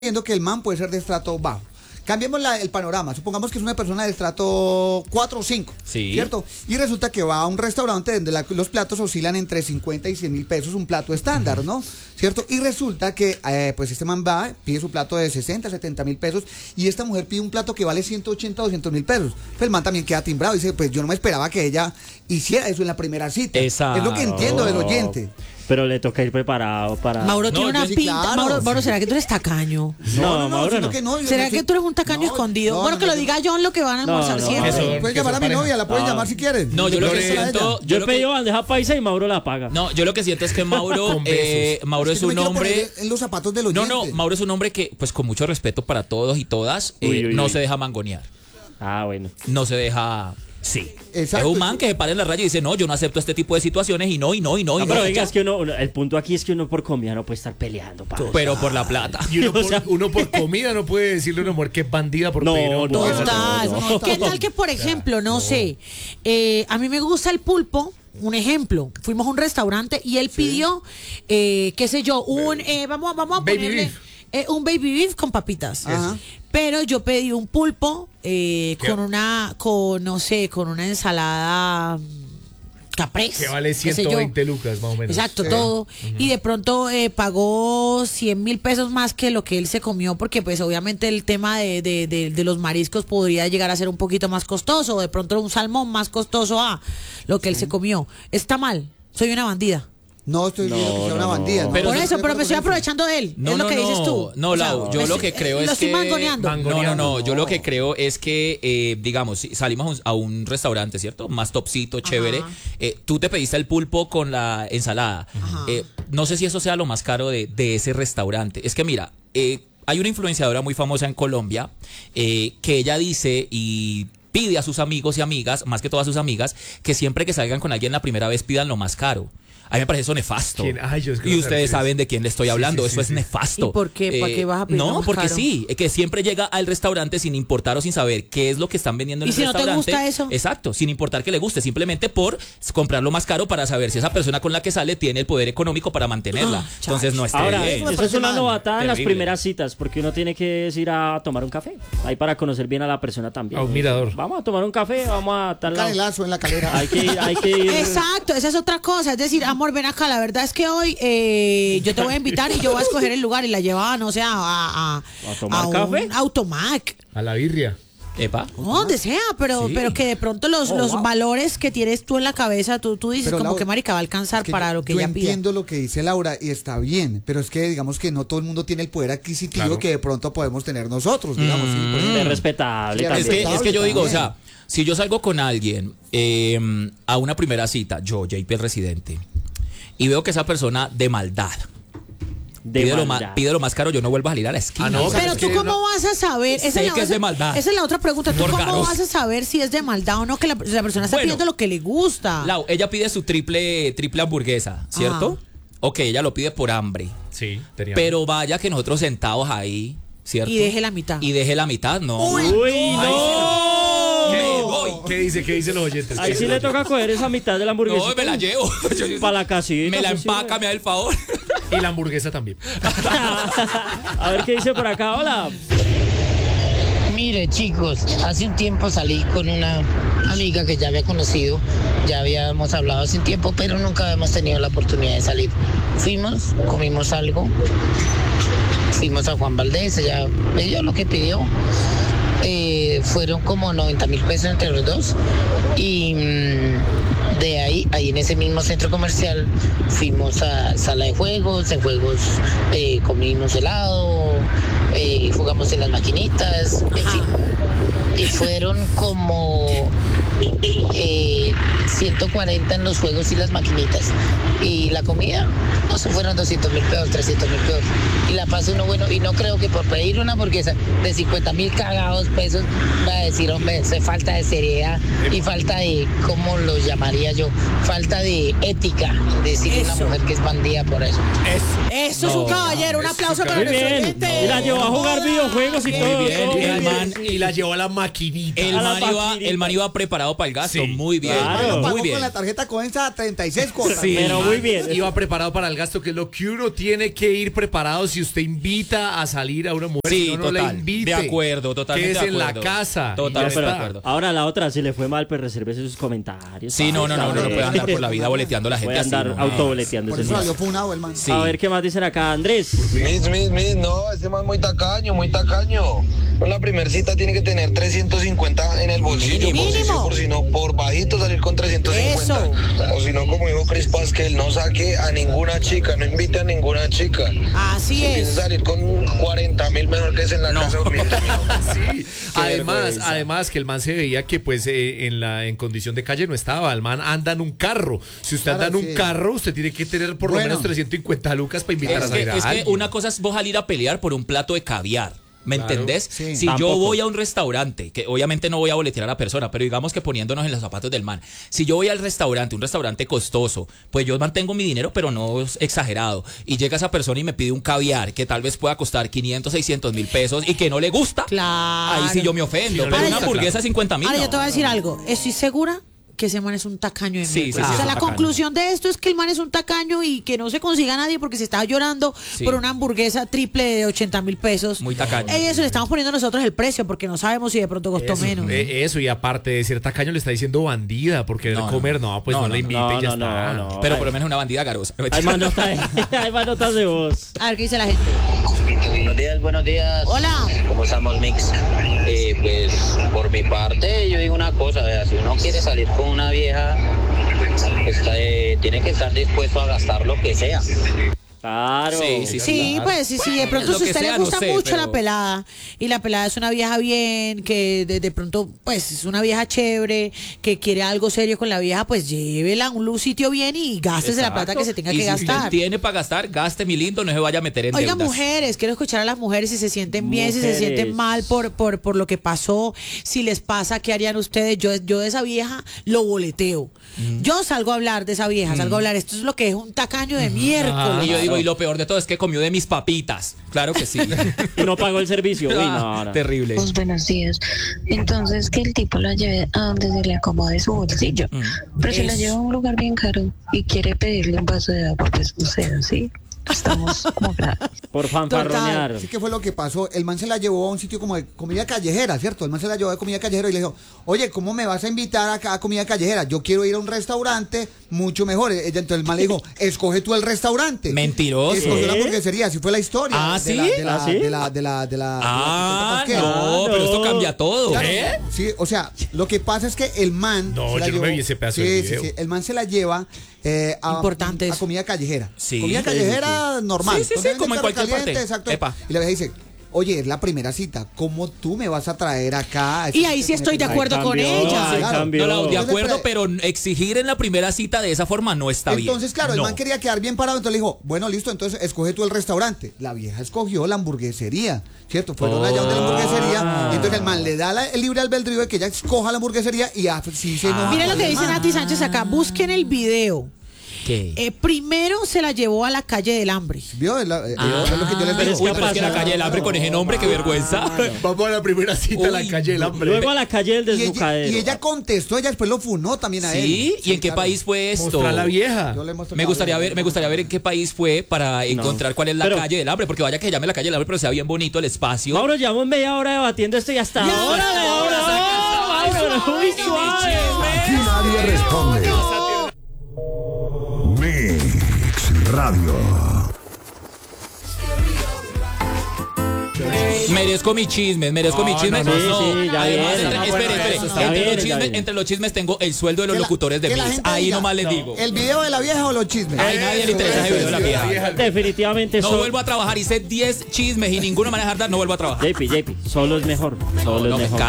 viendo que el man puede ser de estrato bajo. Cambiemos el panorama. Supongamos que es una persona de estrato 4 o 5, sí, ¿cierto? Y resulta que va a un restaurante donde los platos oscilan entre 50 y 100 mil pesos, un plato estándar, ¿no? ¿Cierto? Y resulta que, pues este man va, pide su plato de 60, 70 mil pesos, y esta mujer pide un plato que vale 180, 200 mil pesos. Pues el man también queda timbrado y dice, pues yo no me esperaba que ella hiciera eso en la primera cita. Exacto. Es lo que entiendo del oyente. Pero le toca ir preparado para... Mauro tiene una sí, pinta. claro. Mauro, ¿será que tú eres tacaño? No, Mauro no. Que no. ¿Será que tú eres un tacaño escondido? Bueno, que lo diga John lo que van a almorzar siempre. Eso, Pueden llamar a mi novia, la pueden llamar si quieren. No, yo lo que siento... Yo he pedido bandeja paisa y Mauro la paga. No, yo lo que siento es que Mauro es un hombre... En los zapatos del oyente. No, Mauro es un hombre que, pues con mucho respeto para todos y todas, no se deja mangonear. Ah, bueno. No se deja... Sí. Exacto. Es un man que se para en la raya y dice, no, yo no acepto este tipo de situaciones y no. Pero venga, es que el punto aquí es que uno por comida no puede estar peleando. Pero por la plata. Y uno por comida no puede decirle a una mujer que es bandida por pedir una hamburguesa. Total. ¿Qué tal que, por ejemplo, no sé, a mí me gusta el pulpo? Un ejemplo, fuimos a un restaurante y él pidió, qué sé yo, vamos a Baby ponerle un baby beef con papitas. Ajá. Pero yo pedí un pulpo con una ensalada caprese. Que vale qué sé yo. 120 lucas más o menos. Exacto, todo. Y de pronto pagó 100 mil pesos más que lo que él se comió, porque pues obviamente el tema de los mariscos podría llegar a ser un poquito más costoso, o de pronto un salmón más costoso a lo que él se comió. Está mal, soy una bandida. No estoy diciendo que sea una bandida. Pero Por no eso, pero me estoy aprovechando de él. Es lo que dices tú. No, Lau, yo lo que creo es lo estoy que... mangoneando. No, yo lo que creo es que, digamos, si salimos a un restaurante, ¿cierto? Más topcito, chévere. Tú te pediste el pulpo con la ensalada. No sé si eso sea lo más caro de ese restaurante. Es que mira, hay una influenciadora muy famosa en Colombia que ella dice y pide a sus amigos y amigas, más que todas sus amigas, que siempre que salgan con alguien la primera vez pidan lo más caro. A mí me parece eso nefasto. Y ustedes saben de quién le estoy hablando. Eso es nefasto. ¿Y por qué? ¿Para qué vas a pedir No, más porque caro? sí. Que siempre llega al restaurante sin importar o sin saber qué es lo que están vendiendo en el restaurante. ¿Y si no te gusta eso? Exacto, sin importar que le guste. Simplemente por comprarlo más caro para saber si esa persona con la que sale tiene el poder económico para mantenerla. Entonces no está Ahora, bien. eso es una novatada en las Terrible. primeras citas, porque uno tiene que ir a tomar un café. Ahí para conocer bien a la persona también. A un mirador. Vamos a tomar un café, vamos a tal lado. Canelazo en la calera. Hay que ir. Exacto, esa es otra cosa. Es decir, amor, ven acá, la verdad es que hoy yo te voy a invitar y yo voy a escoger el lugar y la llevaba, no sé, a tomar café? un Automac. A la birria. Epa. Donde sea, pero que de pronto los valores que tienes tú en la cabeza, tú dices Pero, como Laura, que marica va a alcanzar que para lo que yo ella pida. entiendo lo que dice Laura y está bien, pero es que digamos que no todo el mundo tiene el poder adquisitivo que de pronto podemos tener nosotros, digamos. Sí, por ejemplo. Es respetable Sí, también. Es que yo digo, o también. sea, si yo salgo con alguien a una primera cita, yo, JP el residente, y veo que esa persona de maldad pide lo más caro, yo no vuelvo a salir a la esquina. Pero tú cómo vas a saber, Sé que es de maldad. Esa es la otra pregunta, ¿tú Por cómo garos. vas a saber si es de maldad o no? Que la persona está pidiendo lo que le gusta. Lau, ella pide su triple hamburguesa, ¿cierto? Ok, ella lo pide por hambre. Sí, tenía. Pero vaya que nosotros sentados ahí, ¿cierto? Y deje la mitad. Y deje la mitad, no. Uy, no. Me voy. ¿Qué dicen los oyentes? Ahí sí le toca coger esa mitad de la hamburguesa. No, me la llevo. Para la casita. Me la pues, sí, empaca, me da el favor. Y la hamburguesa también. A ver qué dice por acá. Hola. Mire, chicos, hace un tiempo salí con una amiga que ya había conocido, ya habíamos hablado hace un tiempo, pero nunca habíamos tenido la oportunidad de salir. Fuimos, comimos algo, fuimos a Juan Valdez, ella me dio lo que pidió. Fueron como 90 mil pesos entre los dos y de ahí en ese mismo centro comercial fuimos a sala de juegos, en juegos comimos helado, jugamos en las maquinitas, en fin, y fueron como 140 en los juegos y las maquinitas, y la comida, no se fueron 200 mil pesos, 300 mil pesos, y la pasó uno bueno, y no creo que por pedir una hamburguesa de 50 mil cagados pesos va a decir, hombre, eso es falta de seriedad y falta de, ¿cómo lo llamaría yo? Falta de ética, decir una mujer que es bandida por eso. Eso es un caballero, un aplauso para Muy nuestro bien. oyente. Y la llevó a jugar videojuegos y todo. Muy bien, todo y el bien. man, Y la llevó llevó a la maquinita. El man iba preparado para el gasto. Sí. Muy bien. Claro. Pagó Muy bien. con la tarjeta Coensa a 36 cosas. Sí. Pero muy bien. Iba preparado para el gasto, que es lo que uno tiene que ir preparado si usted invita a salir a una mujer. Sí, si no la total. invite. De acuerdo, totalmente. Quédese de en acuerdo. la casa. Totalmente Y ya de está. acuerdo. Ahora la otra, si le fue mal, pues resérvese sus comentarios. Sí, no puede andar por la vida boleteando a la gente Voy a así. andar no. autoboleteando. Por ese eso man. salió funado el man. Sí. A ver qué más dicen acá, Andrés. No, ese man muy tacaño, muy tacaño. La primera cita tiene que tener 350 en el bolsillo, Mínimo. por si no, por bajito salir con 350. Eso. O si no, como dijo Cris Paz, que él no saque a ninguna chica, no invite a ninguna chica. Así Si piensa es. salir con 40.000, mejor que es en la casa durmiendo. Sí. vergüenza. Además que el man se veía que pues en condición de calle no estaba. El man anda en un carro. Si usted anda Claro, en un sí. carro, usted tiene que tener por lo Bueno. menos 350 lucas para invitar a Es salir a que alguien. una cosa es vos salir a pelear por un plato de caviar. ¿Me Claro. entendés? Sí. Si yo Tampoco. voy a un restaurante, que obviamente no voy a boletear a la persona, pero digamos que poniéndonos en los zapatos del man, si yo voy al restaurante, un restaurante costoso, pues yo mantengo mi dinero, pero no es exagerado, y llega esa persona y me pide un caviar que tal vez pueda costar 500, 600 mil pesos y que no le gusta, Claro. ahí sí yo me ofendo, Sí, no le pero una gusta, hamburguesa claro. 50.000. Ahora no. yo te voy a decir algo. Estoy segura que ese man es un tacaño de Sí, miércoles. sí, O sea, es la un tacaño. conclusión de esto es que el man es un tacaño y que no se consiga a nadie porque se está llorando Sí. por una hamburguesa triple de 80.000 pesos. Muy tacaño. Eso le estamos poniendo nosotros el precio porque no sabemos si de pronto costó menos. Eso, y aparte de ser tacaño, le está diciendo bandida, porque No, comer, no, pues no, la invite y ya está. no. Pero por lo menos una bandida garosa. Hay más notas hay más notas de voz. A ver qué dice la gente. Buenos días. Hola. ¿Cómo estamos, Mix? Pues por mi parte, yo digo una cosa, vea, si uno quiere salir con una vieja, tiene que estar dispuesto a gastar lo que sea. Claro. Sí, pues sí, de pronto Lo si a que usted sea, le no gusta sé, mucho pero- la pelada y la pelada es una vieja bien, que de pronto pues es una vieja chévere, que quiere algo serio con la vieja, pues llévela a un sitio bien y gástese la plata que se tenga y que si gastar. usted tiene para gastar, gaste mi lindo, no se vaya a meter en Oiga, deudas. mujeres, quiero escuchar a las mujeres si se sienten bien, si se Mujeres. sienten mal por lo que pasó, si les pasa, ¿qué harían ustedes? Yo de esa vieja lo boleteo. Yo salgo a hablar de esa vieja, salgo a hablar, esto es lo que es un tacaño de miércoles. Y yo digo, y lo peor de todo es que comió de mis papitas. Claro que sí. Y no pagó el servicio. Uy, no. Terrible. Pues buenos días. Entonces que el tipo la lleve a donde se le acomode su bolsillo. Pero si la lleva a un lugar bien caro y quiere pedirle un vaso de agua, pues o sea, sí, estamos como graves. Por fanfarronear. Así que fue lo que pasó. El man se la llevó a un sitio como de comida callejera, ¿cierto? El man se la llevó de comida callejera y le dijo, oye, ¿cómo me vas a invitar acá a comida callejera? Yo quiero ir a un restaurante mucho mejor. Entonces el man le dijo, escoge tú el restaurante. Mentiroso. Escogió la ¿Eh? hamburguería, así fue la historia. Ah, de ¿sí? la- ¿Ah, sí? de la Ah, ¿qué? no, pero esto cambia todo. Claro, sí, o sea, lo que pasa es que el man. No, se la yo no me vi ese pedazo sí, del sí, video. sí, el man se la lleva Importante a eso. comida callejera. Sí. Comida Sí, callejera normal. Sí, sí, donde sí, como en venden perro cualquier caliente, parte. Exacto. Epa. Y la vieja dice, oye, es la primera cita, ¿cómo tú me vas a traer acá? Y ahí sí estoy de acuerdo con ella. claro. Cambió. No, de Entonces, acuerdo, pero exigir en la primera cita de esa forma no está bien. Entonces, claro, el No. man quería quedar bien parado, entonces le dijo, bueno, listo, entonces escoge tú el restaurante. La vieja escogió la hamburguesería, ¿cierto? Fueron allá donde la hamburguesería, y entonces el man le da el libre albedrío de que ella escoja la hamburguesería y así se enoja. Miren lo con que el dice man. Nati Sánchez acá, busquen el video. ¿Qué? Primero se la llevó a la calle del hambre. ¿Vio? Es lo que yo les Pero digo. es que, pero es que la calle del hambre con ese nombre, qué vergüenza. Vamos a la primera cita a la Uy, calle del hambre. Luego a la calle del Y ella, desnucadero. y ella contestó, ella después lo funó también a él. ¿Sí? ¿Y en qué claro. país fue esto? Mostrar a la vieja. Yo le muestro Me la gustaría vieja. ver en qué país fue para encontrar cuál es la Pero- calle del hambre, porque vaya que se llame la calle del hambre, pero sea bien bonito el espacio. Mauro, llevamos media hora debatiendo esto y hasta ahora. Mauro, muy suave. Aquí nadie responde. Mix Radio. Merezco mis chismes. Sí, sí, ya Además, viene. espere. Ya viene. Entre los chismes tengo el sueldo de los Que la- locutores de que la Mix. gente Ahí diga, nomás les digo. ¿El video de la vieja o los chismes? Ay, nadie le interesa ese video de la vieja. Definitivamente No vuelvo a trabajar, hice 10 chismes y ninguno me va a dejar dar, no vuelvo a trabajar. JP, solo es mejor. Solo No, es mejor.